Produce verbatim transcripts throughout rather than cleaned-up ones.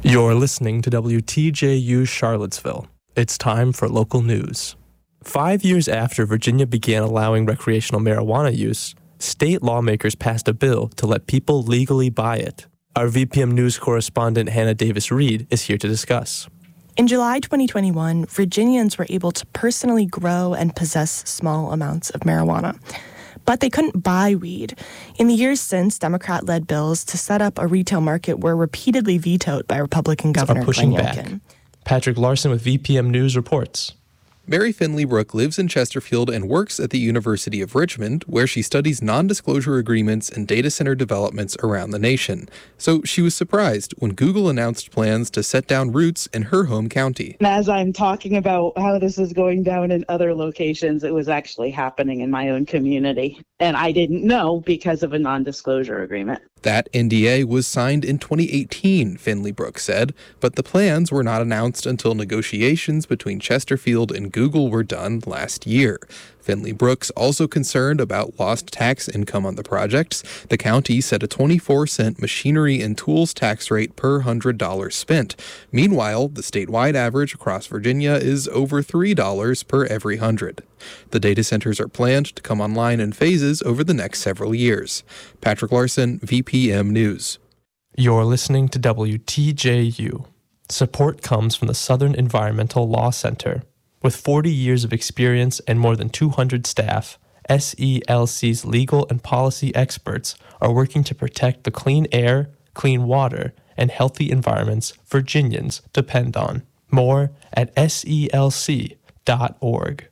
You're listening to W T J U Charlottesville. It's time for local news. Five years after Virginia began allowing recreational marijuana use, state lawmakers passed a bill to let people legally buy it. Our V P M News correspondent Hannah Davis-Reed is here to discuss. In July twenty twenty-one, Virginians were able to personally grow and possess small amounts of marijuana. But they couldn't buy weed. In the years since, Democrat-led bills to set up a retail market were repeatedly vetoed by Republican Governor pushing Glenn back. Youngkin. Patrick Larson with V P M News reports. Mary Finley Brooke lives in Chesterfield and works at the University of Richmond, where she studies non-disclosure agreements and data center developments around the nation. So she was surprised when Google announced plans to set down roots in her home county. And as I'm talking about how this is going down in other locations, it was actually happening in my own community. And I didn't know because of a non-disclosure agreement. That N D A was signed in twenty eighteen, Finley Brooke said, but the plans were not announced until negotiations between Chesterfield and Google were done last year. Finley Brooke's also concerned about lost tax income on the projects. The county set a twenty-four cent machinery and tools tax rate per one hundred dollars spent. Meanwhile, the statewide average across Virginia is over three dollars per every hundred. The data centers are planned to come online in phases over the next several years. Patrick Larson, V P M News. You're listening to W T J U. Support comes from the Southern Environmental Law Center. With forty years of experience and more than two hundred staff, S E L C's legal and policy experts are working to protect the clean air, clean water, and healthy environments Virginians depend on. More at S E L C dot org.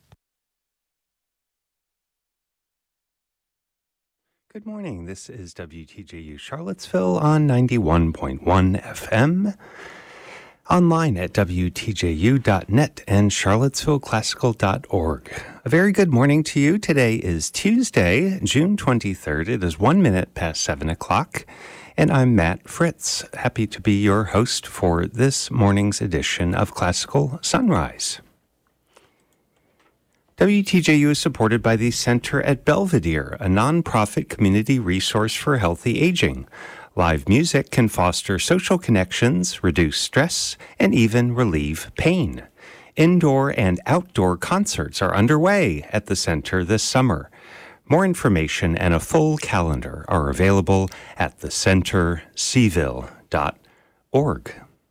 Good morning. This is W T J U Charlottesville on ninety-one point one F M. Online at W T J U dot net and Charlottesville Classical dot org. A very good morning to you. Today is Tuesday, June twenty-third. It is one minute past seven o'clock, and I'm Matt Fritz. Happy to be your host for this morning's edition of Classical Sunrise. W T J U is supported by the Center at Belvedere, a nonprofit community resource for healthy aging. Live music can foster social connections, reduce stress, and even relieve pain. Indoor and outdoor concerts are underway at the center this summer. More information and a full calendar are available at the center c ville dot org.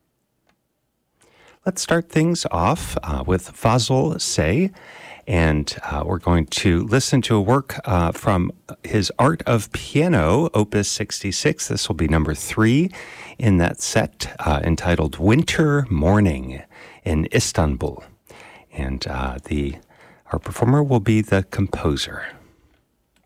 Let's start things off uh, with Fazl Say. And uh, we're going to listen to a work uh, from his Art of Piano, Opus sixty-six. This will be number three in that set, uh, entitled Winter Morning in Istanbul. And uh, the our performer will be the composer.